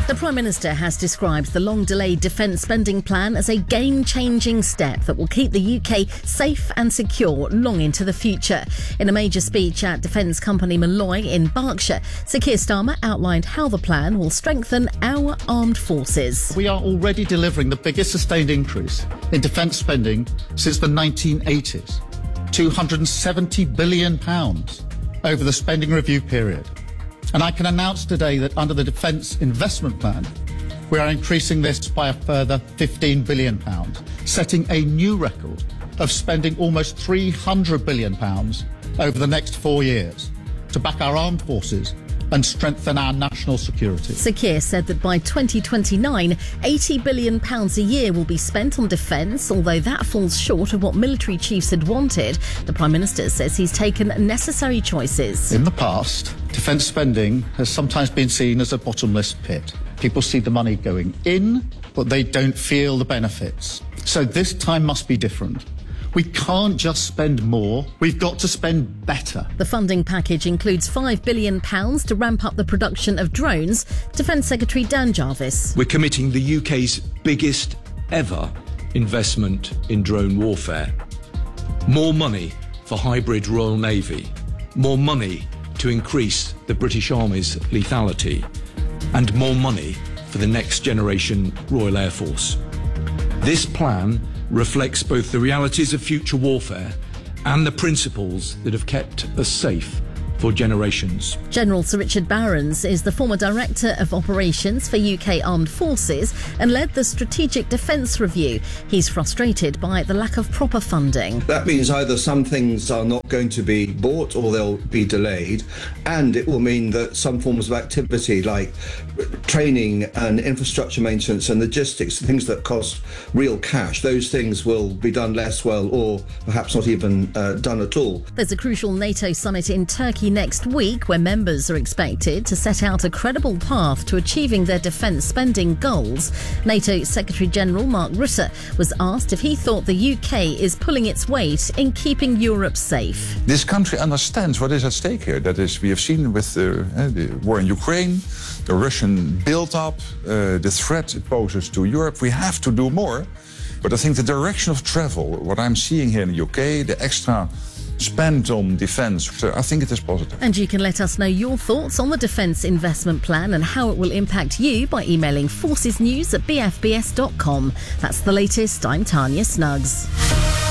The Prime Minister has described the long-delayed defence spending plan as a game-changing step that will keep the UK safe and secure long into the future. In a major speech at defence company Malloy in Berkshire, Sir Keir Starmer outlined how the plan will strengthen our armed forces. We are already delivering the biggest sustained increase in defence spending since the 1980s, £270 billion over the spending review period. And I can announce today that under the Defence Investment Plan, we are increasing this by a further £15 billion, setting a new record of spending almost £300 billion over the next 4 years to back our armed forces and strengthen our national security. Sir Keir said that by 2029, £80 billion a year will be spent on defence, although that falls short of what military chiefs had wanted. The Prime Minister says he's taken necessary choices. In the past, defence spending has sometimes been seen as a bottomless pit. People see the money going in, but they don't feel the benefits. So this time must be different. We can't just spend more, we've got to spend better. The funding package includes £5 billion to ramp up the production of drones. Defence Secretary Dan Jarvis. We're committing the UK's biggest ever investment in drone warfare. More money for hybrid Royal Navy. More money to increase the British Army's lethality. And more money for the next generation Royal Air Force. This plan reflects both the realities of future warfare and the principles that have kept us safe for generations. General Sir Richard Barrons is the former Director of Operations for UK Armed Forces and led the Strategic Defence Review. He's frustrated by the lack of proper funding. That means either some things are not going to be bought or they'll be delayed, and it will mean that some forms of activity like training and infrastructure maintenance and logistics, things that cost real cash, those things will be done less well or perhaps not even done at all. There's a crucial NATO summit in Turkey next week where members are expected to set out a credible path to achieving their defence spending goals. NATO Secretary-General Mark Rutte was asked if he thought the UK is pulling its weight in keeping Europe safe. This country understands what is at stake here. That is, we have seen with the war in Ukraine, the Russian build-up, the threat it poses to Europe. We have to do more. But I think the direction of travel, what I'm seeing here in the UK, the extra spent on defence, I think it is positive. And you can let us know your thoughts on the Defence Investment Plan and how it will impact you by emailing forcesnews@bfbs.com. That's the latest. I'm Tanya Snuggs.